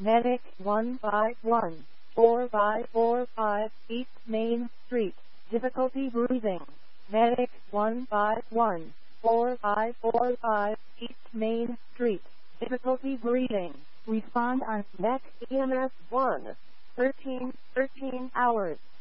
Medic 151, 4545 East Main Street. Difficulty breathing. Medic 151, 4545 East Main Street. Difficulty breathing. Respond on Met EMS 1. 13 hours.